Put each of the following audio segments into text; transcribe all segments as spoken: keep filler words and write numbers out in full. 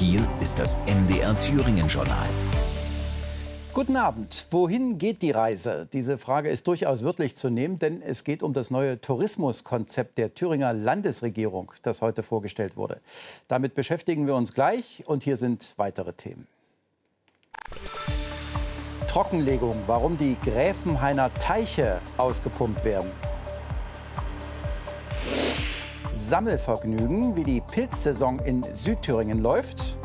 Hier ist das M D R Thüringen-Journal. Guten Abend. Wohin geht die Reise? Diese Frage ist durchaus wörtlich zu nehmen, denn es geht um das neue Tourismuskonzept der Thüringer Landesregierung, das heute vorgestellt wurde. Damit beschäftigen wir uns gleich und hier sind weitere Themen. Trockenlegung, warum die Gräfenhainer Teiche ausgepumpt werden. Sammelvergnügen, wie die Pilzsaison in Südthüringen läuft.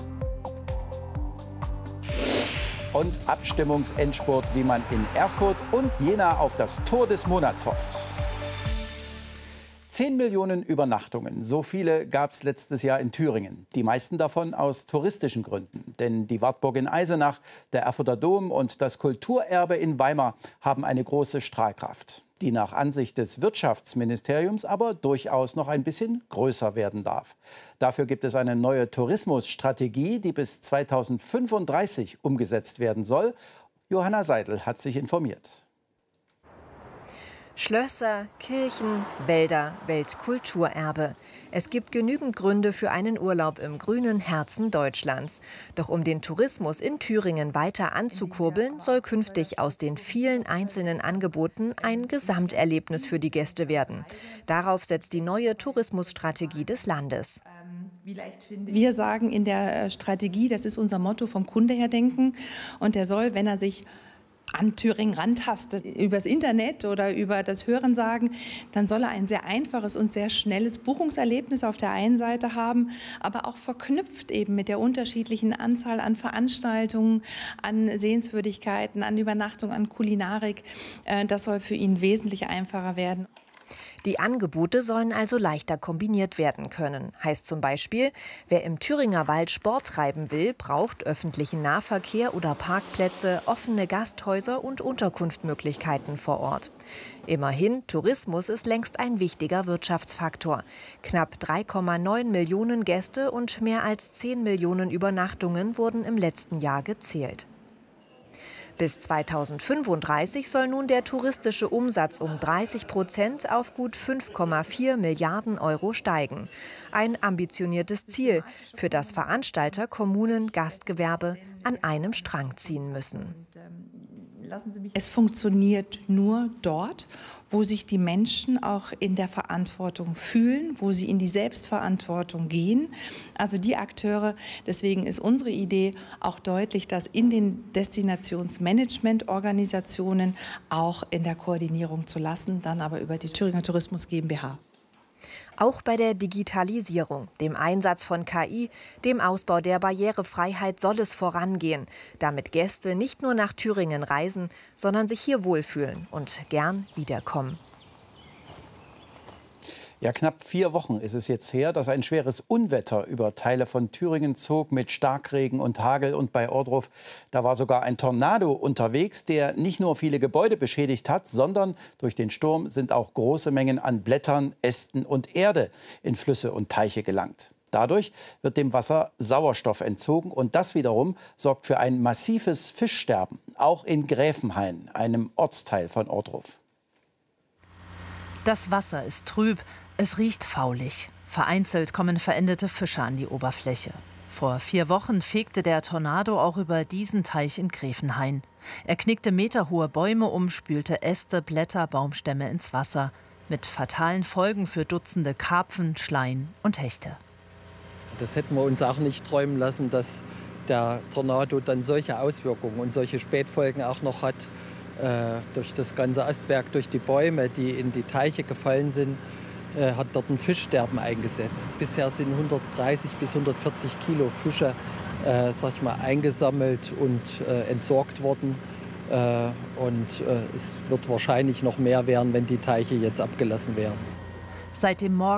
Und Abstimmungsendspurt, wie man in Erfurt und Jena auf das Tor des Monats hofft. Zehn Millionen Übernachtungen, so viele gab es letztes Jahr in Thüringen. Die meisten davon aus touristischen Gründen. Denn die Wartburg in Eisenach, der Erfurter Dom und das Kulturerbe in Weimar haben eine große Strahlkraft, die nach Ansicht des Wirtschaftsministeriums aber durchaus noch ein bisschen größer werden darf. Dafür gibt es eine neue Tourismusstrategie, die bis zweitausendfünfunddreißig umgesetzt werden soll. Johanna Seidel hat sich informiert. Schlösser, Kirchen, Wälder, Weltkulturerbe. Es gibt genügend Gründe für einen Urlaub im grünen Herzen Deutschlands. Doch um den Tourismus in Thüringen weiter anzukurbeln, soll künftig aus den vielen einzelnen Angeboten ein Gesamterlebnis für die Gäste werden. Darauf setzt die neue Tourismusstrategie des Landes. Wir sagen in der Strategie, das ist unser Motto, vom Kunde her denken. Und der soll, wenn er sich an Thüringen rantastet, übers Internet oder über das Hörensagen, dann soll er ein sehr einfaches und sehr schnelles Buchungserlebnis auf der einen Seite haben, aber auch verknüpft eben mit der unterschiedlichen Anzahl an Veranstaltungen, an Sehenswürdigkeiten, an Übernachtung, an Kulinarik. Das soll für ihn wesentlich einfacher werden. Die Angebote sollen also leichter kombiniert werden können. Heißt zum Beispiel, wer im Thüringer Wald Sport treiben will, braucht öffentlichen Nahverkehr oder Parkplätze, offene Gasthäuser und Unterkunftmöglichkeiten vor Ort. Immerhin, Tourismus ist längst ein wichtiger Wirtschaftsfaktor. Knapp drei Komma neun Millionen Gäste und mehr als zehn Millionen Übernachtungen wurden im letzten Jahr gezählt. Bis zweitausendfünfunddreißig soll nun der touristische Umsatz um dreißig Prozent auf gut fünf Komma vier Milliarden Euro steigen. Ein ambitioniertes Ziel, für das Veranstalter, Kommunen, Gastgewerbe an einem Strang ziehen müssen. Es funktioniert nur dort, wo sich die Menschen auch in der Verantwortung fühlen, wo sie in die Selbstverantwortung gehen. Also die Akteure, deswegen ist unsere Idee auch deutlich, dass in den Destinationsmanagementorganisationen auch in der Koordinierung zu lassen, dann aber über die Thüringer Tourismus GmbH. Auch bei der Digitalisierung, dem Einsatz von K I, dem Ausbau der Barrierefreiheit soll es vorangehen, damit Gäste nicht nur nach Thüringen reisen, sondern sich hier wohlfühlen und gern wiederkommen. Ja, knapp vier Wochen ist es jetzt her, dass ein schweres Unwetter über Teile von Thüringen zog mit Starkregen und Hagel. Und bei Ohrdruf, da war sogar ein Tornado unterwegs, der nicht nur viele Gebäude beschädigt hat, sondern durch den Sturm sind auch große Mengen an Blättern, Ästen und Erde in Flüsse und Teiche gelangt. Dadurch wird dem Wasser Sauerstoff entzogen und das wiederum sorgt für ein massives Fischsterben, auch in Gräfenhain, einem Ortsteil von Ohrdruf. Das Wasser ist trüb, es riecht faulig. Vereinzelt kommen verendete Fische an die Oberfläche. Vor vier Wochen fegte der Tornado auch über diesen Teich in Gräfenhain. Er knickte meterhohe Bäume um, spülte Äste, Blätter, Baumstämme ins Wasser. Mit fatalen Folgen für Dutzende Karpfen, Schleien und Hechte. Das hätten wir uns auch nicht träumen lassen, dass der Tornado dann solche Auswirkungen und solche Spätfolgen auch noch hat. Äh, durch das ganze Astwerk, durch die Bäume, die in die Teiche gefallen sind, äh, hat dort ein Fischsterben eingesetzt. Bisher sind hundertdreißig bis hundertvierzig Kilo Fische äh, sag ich mal, eingesammelt und äh, entsorgt worden. Äh, und äh, es wird wahrscheinlich noch mehr werden, wenn die Teiche jetzt abgelassen werden. Seit dem Morgen